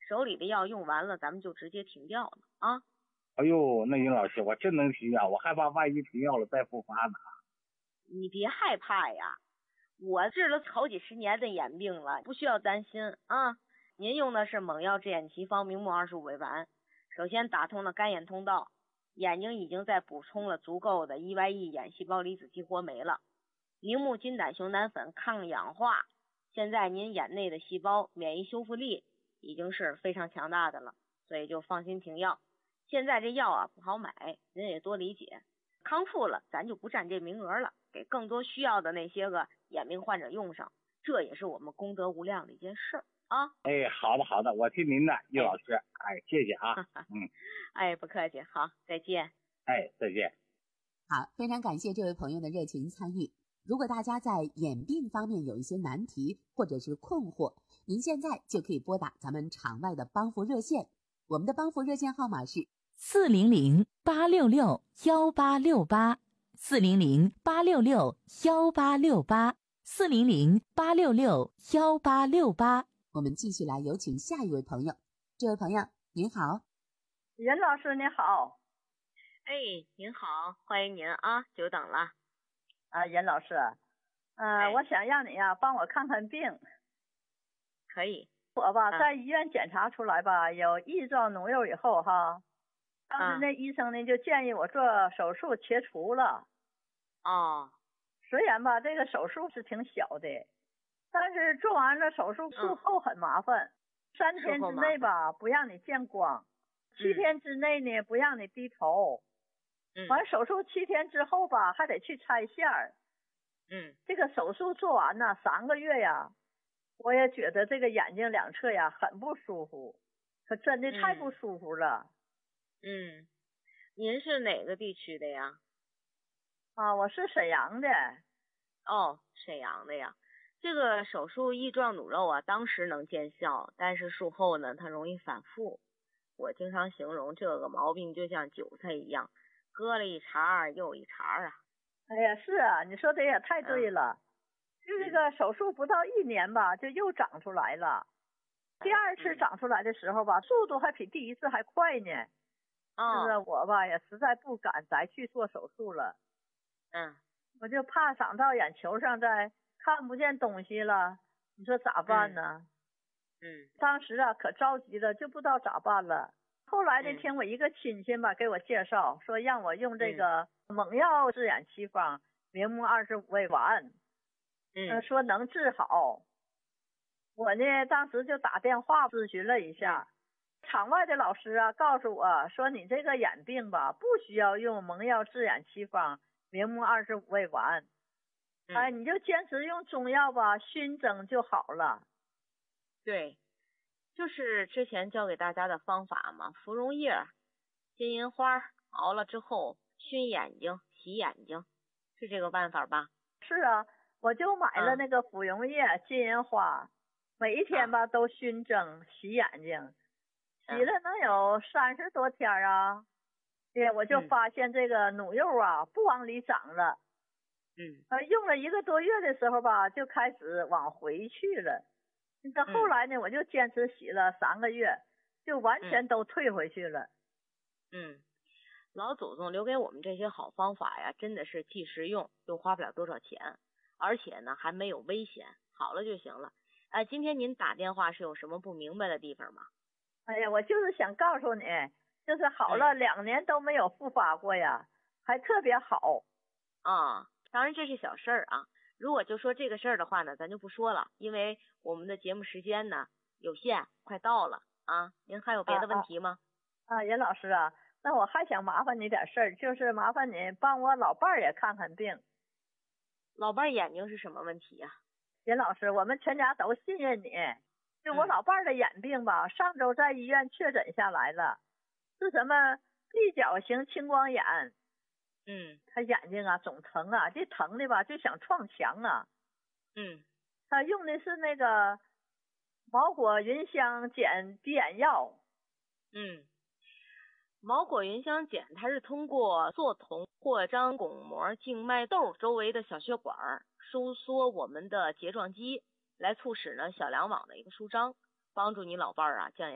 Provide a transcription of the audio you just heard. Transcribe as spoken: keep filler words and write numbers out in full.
手里的药用完了，咱们就直接停掉了啊。 哎呦，那尹老师，我真能停药，我害怕万一停药了再复发呢。 你别害怕呀，我治了好几十年的眼病了，不需要担心啊。您用的是猛药治眼奇方明目二十五味丸，首先打通了干眼通道，眼睛已经在补充了足够的 E Y E 眼细胞离子激活酶了。明目金胆熊胆粉抗氧化，现在您眼内的细胞免疫修复力已经是非常强大的了，所以就放心停药。现在这药啊不好买，您也多理解。康复了，咱就不占这名额了，给更多需要的那些个眼病患者用上，这也是我们功德无量的一件事啊。 哎，好的好的，我听您的，叶老师，哎，谢谢啊。嗯， 哎，不客气，好，再见。 哎，再见。 好，非常感谢这位朋友的热情参与。如果大家在眼病方面有一些难题或者是困惑，您现在就可以拨打咱们场外的帮扶热线，我们的帮扶热线号码是四零零八六六幺八六八，四零零八六六幺八六八，四零零八六六幺八六八。 我们继续来有请下一位朋友。这位朋友您好。 任老师你好。 哎，您好，欢迎您啊，久等了。 啊，任老师，呃、哎，我想让你呀、啊、帮我看看病。 可以。 我吧、啊、在医院检查出来吧有翼状脓瘤以后哈，当时那医生呢就建议我做手术切除了。 哦。 虽然吧这个手术是挺小的，但是做完了手术术后很麻烦。嗯、三天之内吧不让你见光，七天之内呢不让你低头。 嗯。 完手术七天之后吧还得去拆线儿。 嗯。 这个手术做完呢三个月呀，我也觉得这个眼睛两侧呀很不舒服，可真的太不舒服了。 嗯。嗯，您是哪个地区的呀？ 啊，我是沈阳的。 哦，沈阳的呀。这个手术翼状脓肉啊，当时能见效，但是术后呢，它容易反复。我经常形容这个毛病就像韭菜一样，割了一茬又一茬啊。 哎呀，是啊，你说的也太对了。嗯、就这个手术不到一年吧，就又长出来了。第二次长出来的时候吧，速度还比第一次还快呢。 哦。 就是我吧，也实在不敢再去做手术了。 嗯。 我就怕长到眼球上再看不见东西了，你说咋办呢？ 嗯。嗯当时啊，可着急了，就不知道咋办了。后来呢， 嗯、 听我一个亲戚吧给我介绍，说让我用这个猛药治眼奇方明目二十五味丸。 嗯、 呃，说能治好。我呢，当时就打电话咨询了一下，场外的老师啊，告诉我说你这个眼病吧，不需要用猛药治眼奇方明目二十五味丸。 嗯、 哎，你就坚持用中药吧，熏蒸就好了。 对。就是之前教给大家的方法嘛，芙蓉叶、金银花熬了之后熏眼睛、洗眼睛，是这个办法吧？ 是啊，我就买了那个芙蓉叶、嗯、金银花，每一天吧、啊、都熏蒸洗眼睛，洗了能有三十多天啊。对、嗯，我就发现这个脓肉啊、嗯、不往里长了。 嗯。 呃，用了一个多月的时候吧，就开始往回去了。这后来呢、嗯，我就坚持洗了三个月，就完全都退回去了。 嗯，老祖宗留给我们这些好方法呀，真的是既实用又花不了多少钱，而且呢还没有危险，好了就行了。哎、呃，今天您打电话是有什么不明白的地方吗？ 哎呀，我就是想告诉你，就是好了、嗯、两年都没有复发过呀，还特别好。 啊，当然这是小事儿啊。如果就说这个事儿的话呢，咱就不说了，因为我们的节目时间呢有限，快到了啊。您还有别的问题吗？ 啊，啊，任老师啊，那我还想麻烦你点事儿，就是麻烦你帮我老伴儿也看看病。 老伴儿眼睛是什么问题呀、啊？ 任老师，我们全家都信任你。就我老伴儿的眼病吧、嗯，上周在医院确诊下来了，是什么闭角型青光眼。 嗯， 他眼睛啊总疼啊，这疼的吧就想撞墙啊。 嗯， 他用的是那个毛果云香碱滴眼药。 嗯，毛果云香碱它是通过做瞳扩张巩膜静脉窦周围的小血管，收缩我们的睫状肌，来促使呢小梁网的一个舒张，帮助你老伴儿啊降